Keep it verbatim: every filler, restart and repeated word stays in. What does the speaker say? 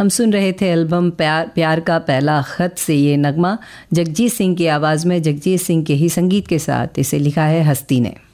हम सुन रहे थे एल्बम प्यार प्यार का पहला खत से ये नगमा, जगजीत सिंह की आवाज़ में, जगजीत सिंह के ही संगीत के साथ इसे लिखा है हस्ती ने।